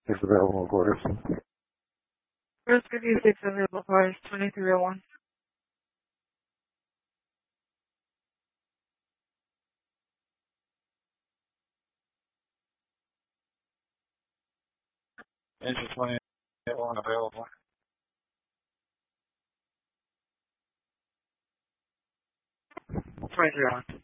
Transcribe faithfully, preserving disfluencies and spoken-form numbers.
It's available, of course. First fifty-six available cars, twenty-three oh one. Engine twenty-one available. twenty-three oh one.